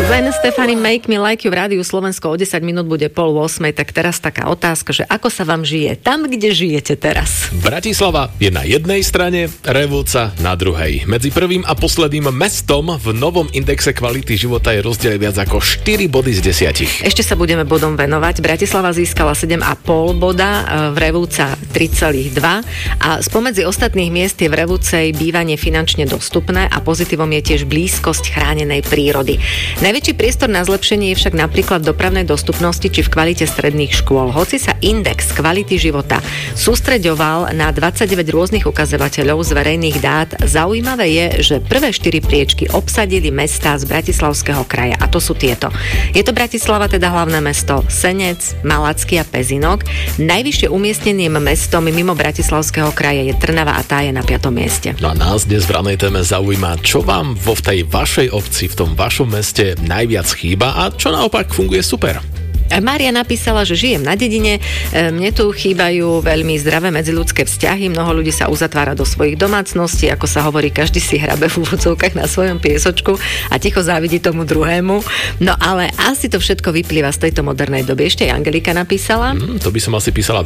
Gwen Stefani Make Me Like You v Rádiu Slovensko o 10 minút bude 7:30, tak teraz taká otázka, že ako sa vám žije tam, kde žijete teraz? Bratislava je na jednej strane, Revúca na druhej. Medzi prvým a posledným mestom v novom indexe kvality života je rozdiel viac ako 4 body z 10. Ešte sa budeme bodom venovať. Bratislava získala 7,5 boda, v Revúca 3,2 a spomedzi ostatných miest je v Revúcej bývanie finančne dostupné a pozitívom je tiež blízkosť chránenej prírody. Najväčší priestor na zlepšenie je však napríklad v dopravnej dostupnosti či v kvalite stredných škôl. Hoci sa index kvality života sústreďoval na 29 rôznych ukazovateľov z verejných dát, zaujímavé je, že prvé 4 priečky obsadili mestá z Bratislavského kraja a to sú tieto. Je to Bratislava, teda hlavné mesto, Senec, Malacký a Pezinok. Najvyššie umiestneným mestom mimo Bratislavského kraja je Trnava a tá je na 5. mieste. No a nás dnes v ranej téme zaujíma, čo vám vo tej vašej obci, v tom vašom meste najviac chýba a čo naopak funguje super. Mária napísala, že žijem na dedine, mne tu chýbajú veľmi zdravé medziľudské vzťahy, mnoho ľudí sa uzatvára do svojich domácností, ako sa hovorí, každý si hrabe v úvodzovkách na svojom piesočku a ticho závidí tomu druhému. No ale asi to všetko vyplýva z tejto modernej doby. Ešte aj Angelika napísala. To by som asi písala